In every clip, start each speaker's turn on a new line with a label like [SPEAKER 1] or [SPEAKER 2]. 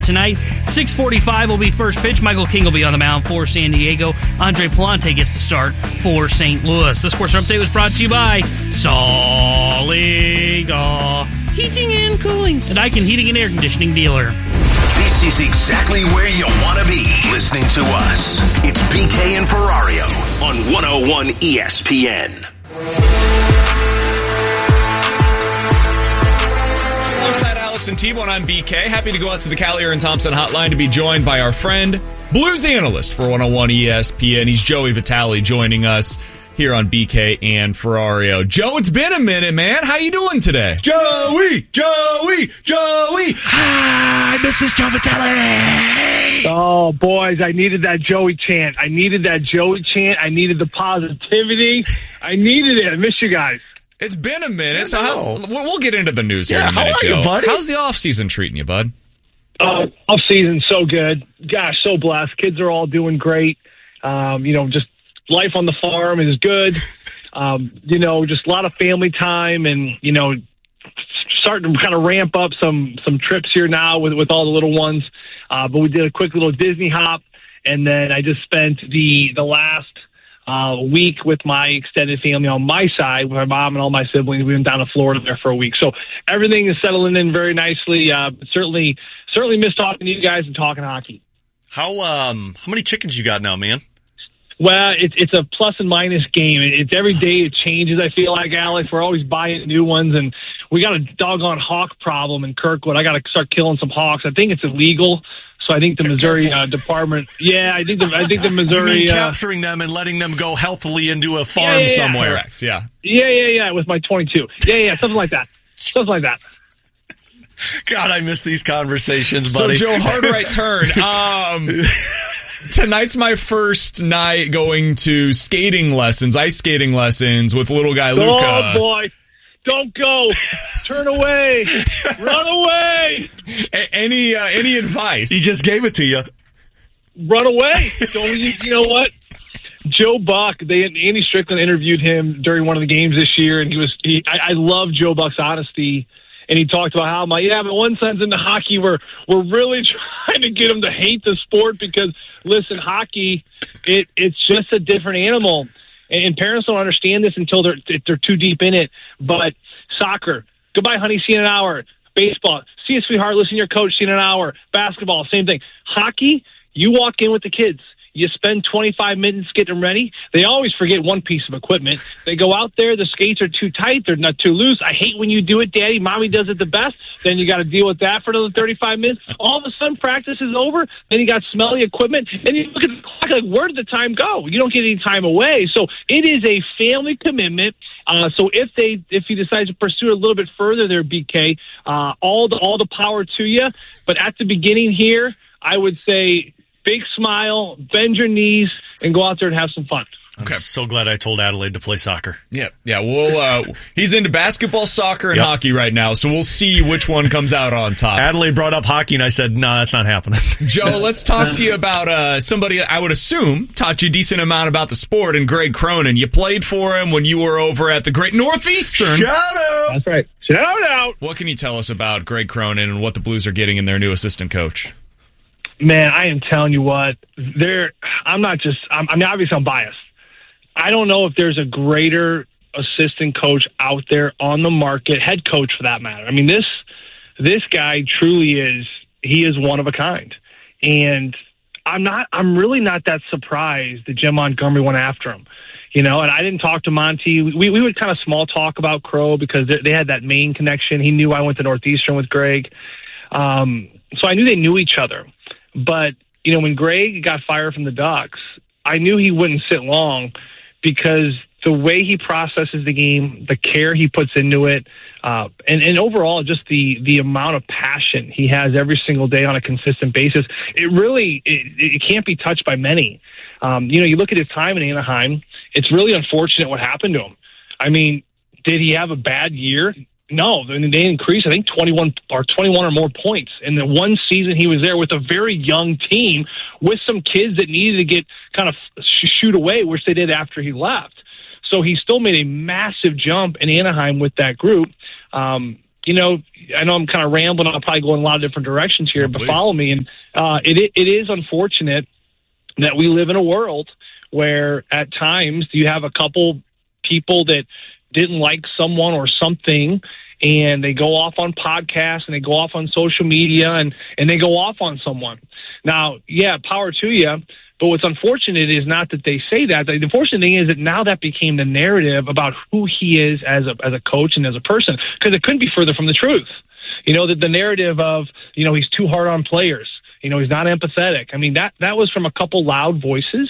[SPEAKER 1] Tonight, 6:45 will be first pitch. Michael King will be on the mound for San Diego. Andre Palante gets the start for St. Louis. The Sports Update was brought to you by Soliga Heating and Cooling, an Daikin Heating and Air Conditioning dealer.
[SPEAKER 2] This is exactly where you want to be listening to us. It's BK and Ferrario on 101 ESPN.
[SPEAKER 3] Alongside Alex and T-Bone, I'm BK. Happy to go out to the Callier and Thompson hotline to be joined by our friend, Blues analyst for 101 ESPN. He's Joey Vitale joining us here on BK and Ferrario. Joe, it's been a minute, man. How you doing today?
[SPEAKER 4] Joey! Hi, this is Joe Vitale!
[SPEAKER 5] Oh, boys, I needed that Joey chant. I needed the positivity. I needed it. I miss you guys.
[SPEAKER 3] It's been a minute, so we'll get into the news here in a minute,
[SPEAKER 4] how are
[SPEAKER 3] Joe.
[SPEAKER 4] you, buddy?
[SPEAKER 3] How's the offseason treating you, bud?
[SPEAKER 5] Off season, so good. Gosh, so blessed. Kids are all doing great. Just life on the farm is good. Just a lot of family time and, starting to kind of ramp up some trips here now with all the little ones. But we did a quick little Disney hop, and then I just spent the last week with my extended family on my side, with my mom and all my siblings. We went down to Florida there for a week. So everything is settling in very nicely. Certainly miss talking to you guys and talking hockey.
[SPEAKER 4] How many chickens you got now, man?
[SPEAKER 5] Well, it's a plus and minus game. It's every day it changes, I feel like, Alex. We're always buying new ones, and we got a doggone hawk problem in Kirkwood. I got to start killing some hawks. I think it's illegal. So I think the Missouri department. Yeah, I think the Missouri
[SPEAKER 4] you mean capturing them and letting them go healthily into a farm somewhere.
[SPEAKER 3] Correct. Yeah.
[SPEAKER 5] Yeah. With my 22. Yeah. Something like that.
[SPEAKER 4] God, I miss these conversations, buddy.
[SPEAKER 3] So, Joe, hard right turn. Tonight's my first night going to ice skating lessons with little guy Luca.
[SPEAKER 5] Oh boy. Don't go. Turn away. Run away.
[SPEAKER 3] Any advice?
[SPEAKER 4] He just gave it to you.
[SPEAKER 5] Run away. You know what? Joe Buck, Andy Strickland interviewed him during one of the games this year, and I love Joe Buck's honesty. And he talked about how, but one son's into hockey. We're really trying to get him to hate the sport because, listen, hockey, it's just a different animal. And parents don't understand this until they're too deep in it. But soccer, goodbye, honey, see you in an hour. Baseball, see you, sweetheart, listen to your coach, see you in an hour. Basketball, same thing. Hockey, you walk in with the kids. You spend 25 minutes getting them ready. They always forget one piece of equipment. They go out there, the skates are too tight, they're not too loose. I hate when you do it, Daddy. Mommy does it the best. Then you got to deal with that for another 35 minutes. All of a sudden, practice is over. Then you got smelly equipment. And you look at the clock, like, where did the time go? You don't get any time away. So it is a family commitment. So if you decide to pursue it a little bit further there, BK, all the power to you. But at the beginning here, I would say, big smile, bend your knees, and go out there and have some fun.
[SPEAKER 4] I'm so glad I told Adelaide to play soccer.
[SPEAKER 3] Yeah. He's into basketball, soccer, and hockey right now, so we'll see which one comes out on top.
[SPEAKER 4] Adelaide brought up hockey, and I said, no, that's not happening.
[SPEAKER 3] Joe, let's talk to you about somebody I would assume taught you a decent amount about the sport, and Greg Cronin. You played for him when you were over at the Great Northeastern.
[SPEAKER 4] Shout out!
[SPEAKER 5] That's right. Shout out!
[SPEAKER 3] What can you tell us about Greg Cronin and what the Blues are getting in their new assistant coach?
[SPEAKER 5] Man, I am telling you what, obviously I'm biased. I don't know if there's a greater assistant coach out there on the market, head coach for that matter. I mean, this guy truly he is one of a kind. And I'm really not that surprised that Jim Montgomery went after him. And I didn't talk to Monty. We would kind of small talk about Crow because they had that Maine connection. He knew I went to Northeastern with Greg. So I knew they knew each other. But, when Greg got fired from the Ducks, I knew he wouldn't sit long because the way he processes the game, the care he puts into it, and overall just the amount of passion he has every single day on a consistent basis, it can't be touched by many. You look at his time in Anaheim, it's really unfortunate what happened to him. I mean, did he have a bad year? No, they increased, I think, 21 or more points in the one season he was there with a very young team with some kids that needed to get kind of shoot away, which they did after he left. So he still made a massive jump in Anaheim with that group. I know I'm kind of rambling. I'll probably go in a lot of different directions here, but
[SPEAKER 3] please.
[SPEAKER 5] follow me. And it is unfortunate that we live in a world where at times you have a couple people that didn't like someone or something, and they go off on podcasts and they go off on social media and they go off on someone. Now, yeah, power to you. But what's unfortunate is not that they say that. The unfortunate thing is that now that became the narrative about who he is as a coach and as a person, because it couldn't be further from the truth. The narrative of, he's too hard on players. He's not empathetic. I mean, that was from a couple loud voices,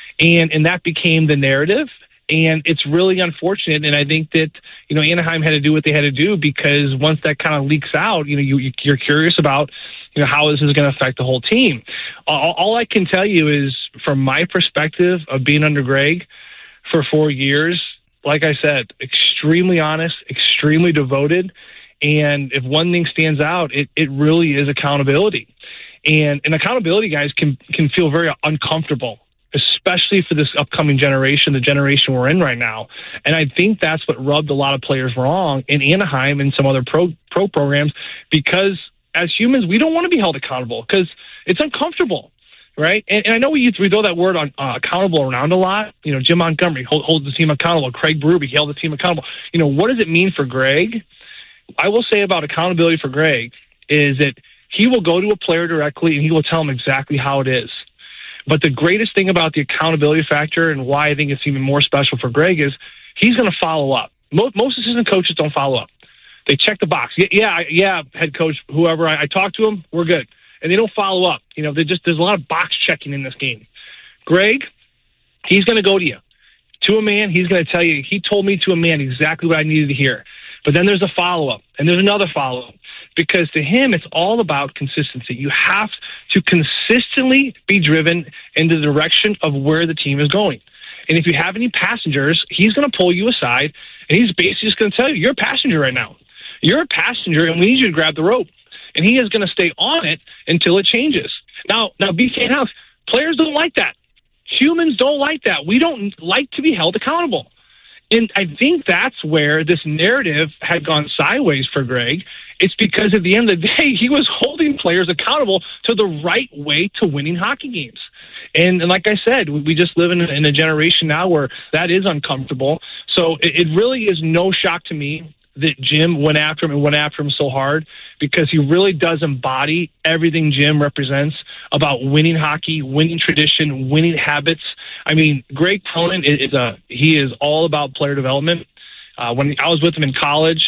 [SPEAKER 5] and that became the narrative. And it's really unfortunate. And I think that, Anaheim had to do what they had to do, because once that kind of leaks out, you're curious about, how this is going to affect the whole team. All I can tell you is, from my perspective of being under Greg for 4 years, like I said, extremely honest, extremely devoted. And if one thing stands out, it really is accountability. And accountability, guys, can feel very uncomfortable, especially for this upcoming generation, the generation we're in right now. And I think that's what rubbed a lot of players wrong in Anaheim and some other pro programs, because as humans, we don't want to be held accountable because it's uncomfortable, right? And I know we throw that word on accountable around a lot. Jim Montgomery holds the team accountable. Craig Berube held the team accountable. What does it mean for Greg? I will say about accountability for Greg is that he will go to a player directly and he will tell him exactly how it is. But the greatest thing about the accountability factor, and why I think it's even more special for Greg, is he's going to follow up. Most assistant coaches don't follow up. They check the box. Yeah, head coach, whoever, I talked to him, we're good. And they don't follow up. There's a lot of box checking in this game. Greg, he's going to go to you. To a man, he's going to tell you, he told me to a man exactly what I needed to hear. But then there's a follow-up, and there's another follow-up. Because to him, it's all about consistency. You have to consistently be driven in the direction of where the team is going. And if you have any passengers, he's going to pull you aside, and he's basically just going to tell you, you're a passenger right now. You're a passenger, and we need you to grab the rope. And he is going to stay on it until it changes. Now, BK House, players don't like that. Humans don't like that. We don't like to be held accountable. And I think that's where this narrative had gone sideways for Greg. It's because at the end of the day, he was holding players accountable to the right way to winning hockey games. And like I said, we just live in a generation now where that is uncomfortable. So it really is no shock to me that Jim went after him so hard, because he really does embody everything Jim represents about winning hockey, winning tradition, winning habits. I mean, Greg Cronin he is all about player development. When I was with him in college,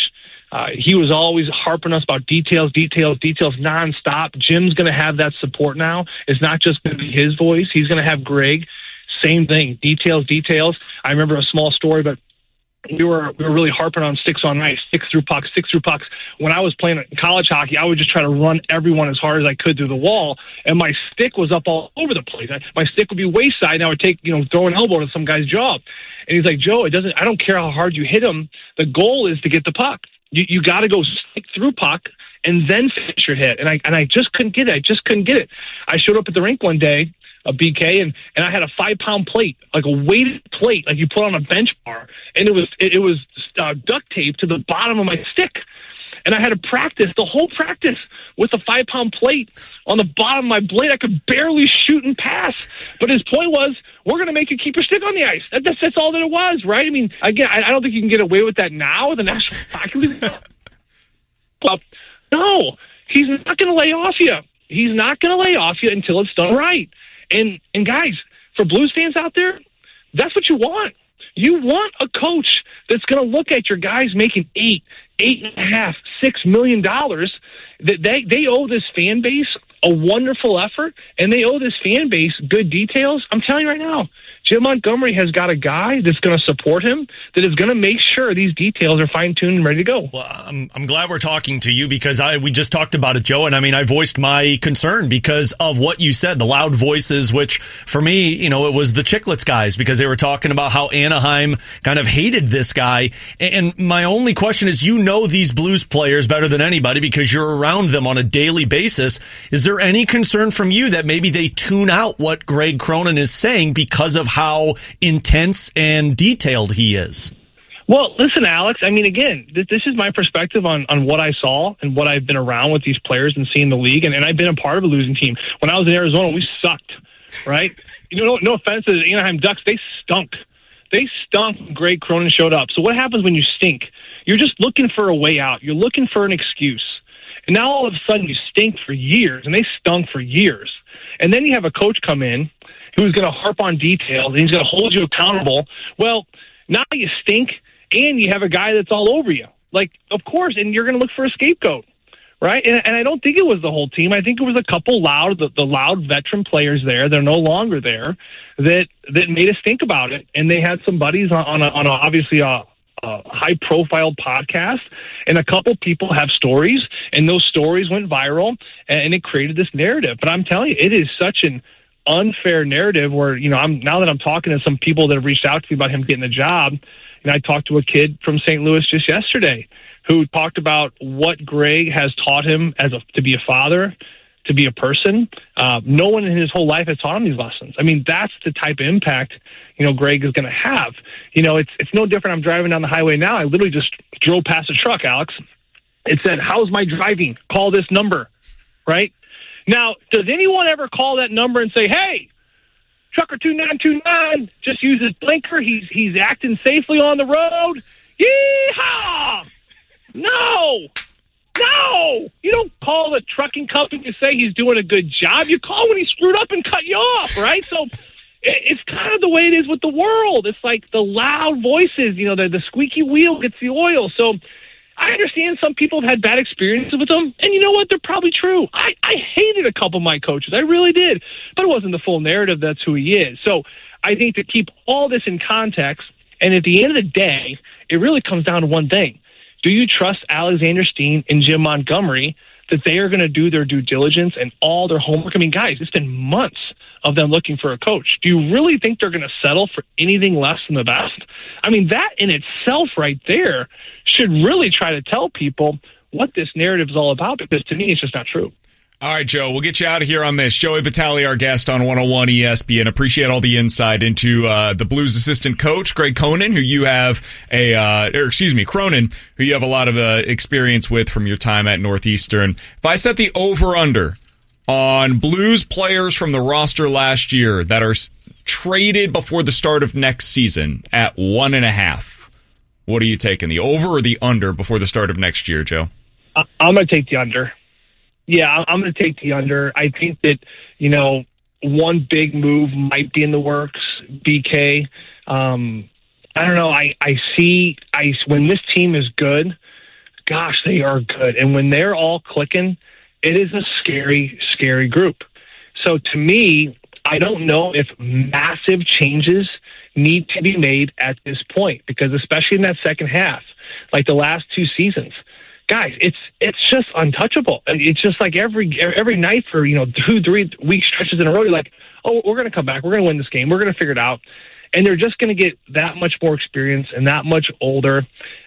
[SPEAKER 5] he was always harping us about details nonstop. Jim's going to have that support now. It's not just going to be his voice. He's going to have Greg. Same thing. Details. I remember a small story, but we were really harping on sticks on ice, sticks through pucks. When I was playing college hockey, I would just try to run everyone as hard as I could through the wall, and my stick was up all over the place. My stick would be wayside, and I would throw an elbow to some guy's jaw. And he's like, Joe, I don't care how hard you hit him. The goal is to get the puck. You got to go stick through puck and then finish your hit. And I just couldn't get it. I showed up at the rink one day, a BK, and I had a 5-pound plate, like a weighted plate, like you put on a bench bar, and it was duct taped to the bottom of my stick. And I had to practice the whole practice with a 5-pound plate on the bottom of my blade. I could barely shoot and pass. But his point was, we're going to make you keep your stick on the ice. That's all that it was, right? I mean, again, I don't think you can get away with that now. The National Hockey League. No, he's not going to lay off you. He's not going to lay off you until it's done right. And guys, for Blues fans out there, that's what you want. You want a coach that's going to look at your guys making $8.5, $6 million. That they owe this fan base a wonderful effort, and they owe this fan base good details. I'm telling you right now, Jim Montgomery has got a guy that's going to support him, that is going to make sure these details are fine-tuned and ready to go.
[SPEAKER 4] Well, I'm glad we're talking to you, because we just talked about it, Joe, and I mean, I voiced my concern because of what you said, the loud voices, which for me, it was the Chicklets guys, because they were talking about how Anaheim kind of hated this guy. And my only question is, these Blues players better than anybody because you're around them on a daily basis. Is there any concern from you that maybe they tune out what Greg Cronin is saying because of how intense and detailed he is?
[SPEAKER 5] Well, listen, Alex, I mean, again, this is my perspective on what I saw and what I've been around with these players and seeing the league. And I've been a part of a losing team. When I was in Arizona, we sucked, right? No offense to the Anaheim Ducks. They stunk. They stunk when Greg Cronin showed up. So what happens when you stink? You're just looking for a way out. You're looking for an excuse. And now all of a sudden you stink for years, and they stunk for years. And then you have a coach come in who's going to harp on details, and he's going to hold you accountable. Well, now you stink, and you have a guy that's all over you. Like, of course, and you're going to look for a scapegoat, right? And I don't think it was the whole team. I think it was a couple the loud veteran players there. They're no longer there that made us think about it. And they had some buddies on obviously a high-profile podcast, and a couple people have stories, and those stories went viral, and it created this narrative. But I'm telling you, it is such an unfair narrative where, now that I'm talking to some people that have reached out to me about him getting the job, and I talked to a kid from St. Louis just yesterday who talked about what Greg has taught him to be a father, to be a person. No one in his whole life has taught him these lessons. I mean, that's the type of impact, Greg is going to have. It's no different. I'm driving down the highway now. I literally just drove past a truck, Alex. It said, "How's my driving? Call this number," right? Now, does anyone ever call that number and say, "Hey, trucker 2929 just used his blinker. He's acting safely on the road. Yeehaw!" No. You don't call the trucking company to say he's doing a good job. You call when he screwed up and cut you off, right? So it's kind of the way it is with the world. It's like the loud voices, the squeaky wheel gets the oil. So I understand some people have had bad experiences with them, and you know what? They're probably true. I hated a couple of my coaches. I really did. But it wasn't the full narrative. That's who he is. So I think to keep all this in context, and at the end of the day, it really comes down to one thing. Do you trust Alexander Steen and Jim Montgomery that they are going to do their due diligence and all their homework? I mean, guys, it's been months of them looking for a coach. Do you really think they're going to settle for anything less than the best? I mean, that in itself right there should really try to tell people what this narrative is all about, because to me, it's just not true.
[SPEAKER 3] All right, Joe, we'll get you out of here on this. Joey Vitale, our guest on 101 ESPN. Appreciate all the insight into the Blues assistant coach, Greg Cronin, who you have Cronin, who you have a lot of experience with from your time at Northeastern. If I set the over-under on Blues players from the roster last year that are traded before the start of next season at 1.5, what are you taking, the over or the under before the start of next year, Joe?
[SPEAKER 5] I'm going to take the under. Yeah, I'm going to take the under. I think that, one big move might be in the works, BK. I don't know. I see when this team is good, gosh, they are good. And when they're all clicking, it is a scary, scary group. So to me, I don't know if massive changes need to be made at this point, because especially in that second half, like the last two seasons, guys, it's just untouchable. It's just like every night for 2-3 week stretches in a row, you're like, oh, we're going to come back, we're going to win this game, we're going to figure it out, and they're just going to get that much more experience and that much older.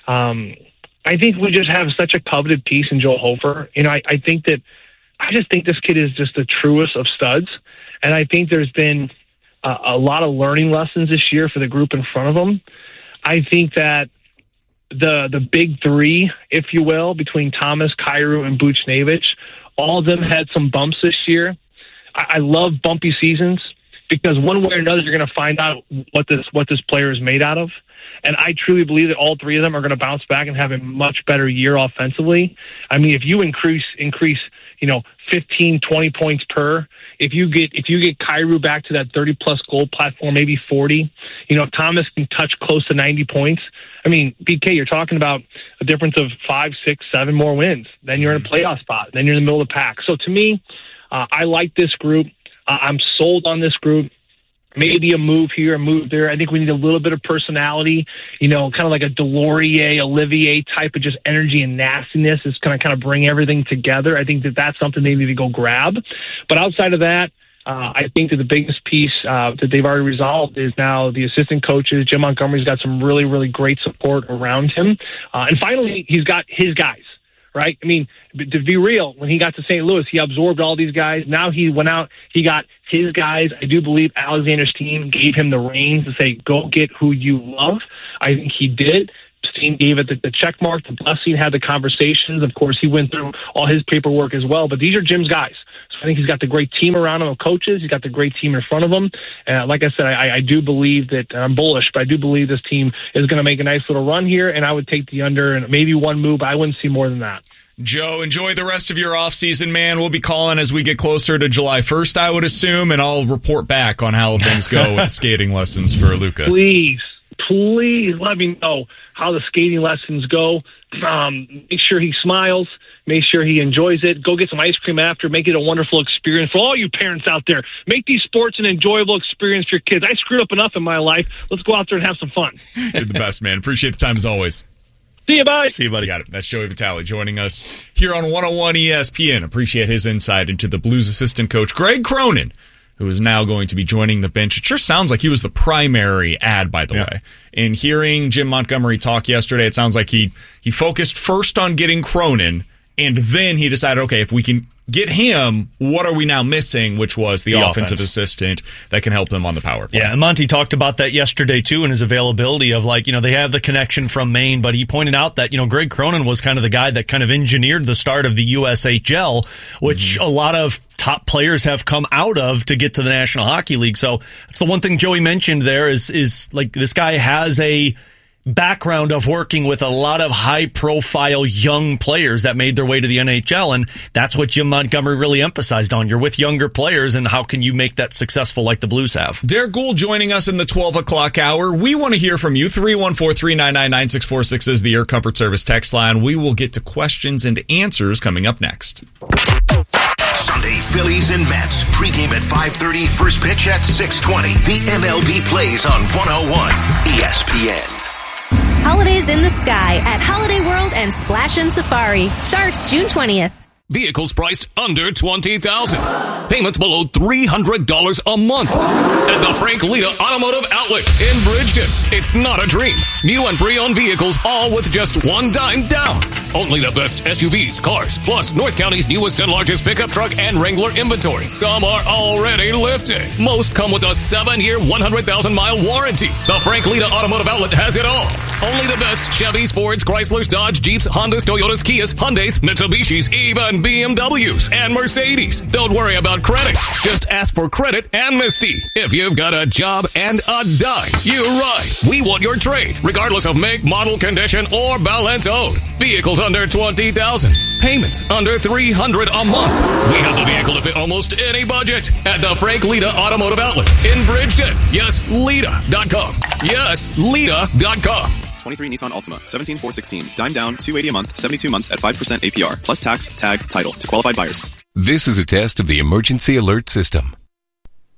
[SPEAKER 5] I think we just have such a coveted piece in Joel Hofer. I just think this kid is just the truest of studs, and I think there's been a lot of learning lessons this year for the group in front of them. I think that the big three, if you will, between Thomas, Kyrou, and Buchnevich, all of them had some bumps this year. I love bumpy seasons, because one way or another you're going to find out what this player is made out of. And I truly believe that all three of them are going to bounce back and have a much better year offensively. I mean, if you increase 15, 20 points per, if you get Kyrou back to that 30-plus goal platform, maybe 40, if Thomas can touch close to 90 points, I mean, BK, you're talking about a difference of 5, 6, 7 more wins. Then you're in a playoff spot. Then you're in the middle of the pack. So to me, I like this group. I'm sold on this group. Maybe a move here, a move there. I think we need a little bit of personality, kind of like a Delorier, Olivier type of just energy and nastiness is going to kind of bring everything together. I think that's something they need to go grab. But outside of that, I think that the biggest piece that they've already resolved is now the assistant coaches. Jim Montgomery's got some really, really great support around him. And finally, he's got his guys. Right? I mean, to be real, when he got to St. Louis, he absorbed all these guys. Now he went out, he got his guys. I do believe Alexander Steen gave him the reins to say, go get who you love. I think he did. Epstein gave it the check mark, the blessing, had the conversations. Of course, he went through all his paperwork as well. But these are Jim's guys. So I think he's got the great team around him of coaches. He's got the great team in front of him. Like I said, I do believe that I'm bullish, but I do believe this team is going to make a nice little run here, and I would take the under and maybe one move. I wouldn't see more than that.
[SPEAKER 3] Joe, enjoy the rest of your offseason, man. We'll be calling as we get closer to July 1st, I would assume, and I'll report back on how things go with skating lessons for Luka.
[SPEAKER 5] Please let me know how the skating lessons go. Make sure he smiles. Make sure he enjoys it. Go get some ice cream after. Make it a wonderful experience for all you parents out there. Make these sports an enjoyable experience for your kids. I screwed up enough in my life. Let's go out there and have some fun.
[SPEAKER 3] You're the best, man. Appreciate the time as always.
[SPEAKER 5] See you, bye.
[SPEAKER 3] See you, buddy. Got it. That's Joey Vitale joining us here on 101 ESPN. Appreciate his insight into the Blues assistant coach, Greg Cronin, who is now going to be joining the bench. It sure sounds like he was the primary ad, by the way. In hearing Jim Montgomery talk yesterday, it sounds like he focused first on getting Cronin, and then he decided, okay, if we can get him, what are we now missing, which was the offensive assistant that can help them on the power play.
[SPEAKER 4] Yeah, and Monty talked about that yesterday, too, in his availability of, they have the connection from Maine, but he pointed out that, Greg Cronin was kind of the guy that kind of engineered the start of the USHL, which a lot of top players have come out of to get to the National Hockey League. So that's the one thing Joey mentioned there is this guy has a background of working with a lot of high-profile young players that made their way to the NHL, and that's what Jim Montgomery really emphasized on. You're with younger players, and how can you make that successful like the Blues have?
[SPEAKER 3] Derek Gould joining us in the 12 o'clock hour. We want to hear from you. 314-399-9646 is the Air Comfort Service text line. We will get to questions and answers coming up next.
[SPEAKER 2] Sunday, Phillies and Mets. Pregame at 5:30, first pitch at 6:20. The MLB plays on 101 ESPN.
[SPEAKER 6] Holidays in the Sky at Holiday World and Splash and Safari starts June 20th.
[SPEAKER 7] Vehicles priced under $20,000. Payments below $300 a month. At the Frank Lita Automotive Outlet in Bridgeton. It's not a dream. New and pre-owned vehicles, all with just $1 down. Only the best SUVs, cars, plus North County's newest and largest pickup truck and Wrangler inventory. Some are already lifted. Most come with a 7-year, 100,000-mile warranty. The Frank Lita Automotive Outlet has it all. Only the best Chevys, Fords, Chryslers, Dodge, Jeeps, Hondas, Toyotas, Kias, Hyundais, Mitsubishis, even BMWs and Mercedes. Don't worry about credit. Just ask for credit amnesty. If you've got a job and a dime, you ride. We want your trade, regardless of make, model, condition, or balance owed. Vehicles under $20,000. Payments under $300 a month. We have the vehicle to fit almost any budget at the Frank Lita Automotive Outlet in Bridgeton. Yes, Lita.com. Yes, Lita.com.
[SPEAKER 8] 23 Nissan Altima, 17,416. Dime down, $280 a month, 72 months at 5% APR. Plus tax, tag, title to qualified buyers.
[SPEAKER 9] This is a test of the emergency alert system.